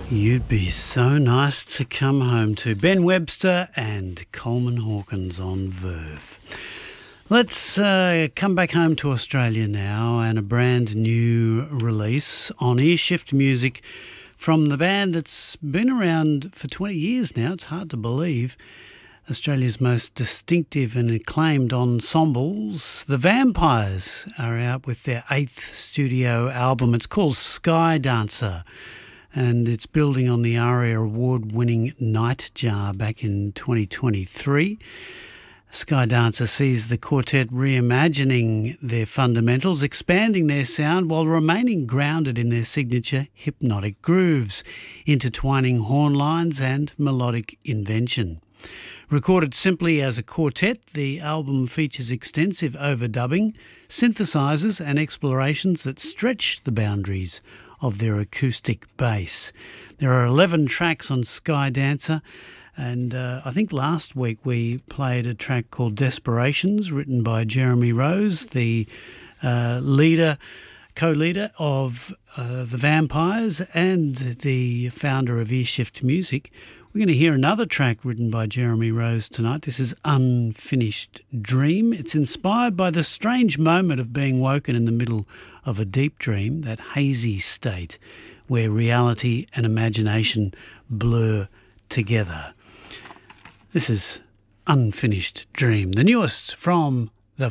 You'd be so nice to come home to. Ben Webster and Coleman Hawkins on Verve. Let's come back home to Australia now, and a brand new release on Earshift Music from the band that's been around for 20 years now. It's hard to believe. Australia's most distinctive and acclaimed ensembles, the Vampires, are out with their 8th studio album. It's called Sky Dancer, and it's building on the ARIA award-winning Nightjar back in 2023. Sky Dancer sees the quartet reimagining their fundamentals, expanding their sound while remaining grounded in their signature hypnotic grooves, intertwining horn lines and melodic invention. Recorded simply as a quartet, the album features extensive overdubbing, synthesizers and explorations that stretch the boundaries of their acoustic bass. There are 11 tracks on Sky Dancer, and I think last week we played a track called Desperations, written by Jeremy Rose, the co-leader of the Vampires and the founder of Earshift Music. We're going to hear another track written by Jeremy Rose tonight. This is Unfinished Dream. It's inspired by the strange moment of being woken in the middle of a deep dream, that hazy state where reality and imagination blur together. This is Unfinished Dream, the newest from